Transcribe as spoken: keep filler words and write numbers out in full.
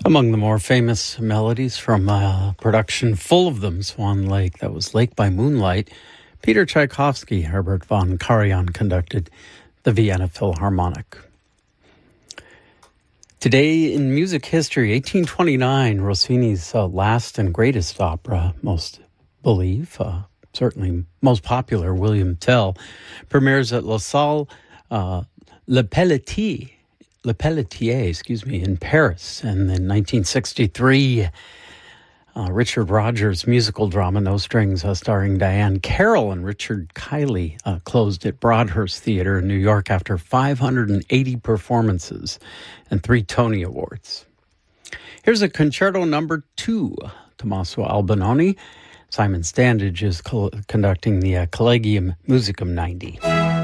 Among the more famous melodies from a production full of them, Swan Lake, that was Lake by Moonlight. Peter Tchaikovsky, Herbert von Karajan conducted the Vienna Philharmonic. Today in music history, eighteen twenty-nine, Rossini's uh, last and greatest opera, most believe, uh, certainly most popular, William Tell, premieres at La Salle uh, Le Pelletier, Le Pelletier, excuse me, in Paris. And in nineteen sixty-three, uh, Richard Rodgers' musical drama, No Strings, uh, starring Diane Carroll and Richard Kiley, uh, closed at Broadhurst Theater in New York after five hundred eighty performances and three Tony Awards. Here's a concerto number two, Tommaso Albinoni. Simon Standage is co- conducting the uh, Collegium Musicum ninety.